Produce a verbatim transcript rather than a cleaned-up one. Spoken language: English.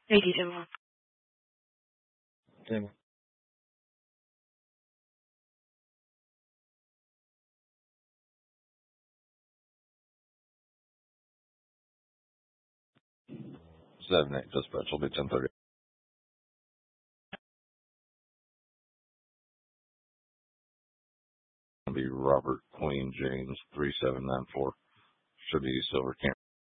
eighty-two. Damn. Seven eight dispatch will be ten thirty. Be Robert Queen James three seven nine four. Should be Silver Camp.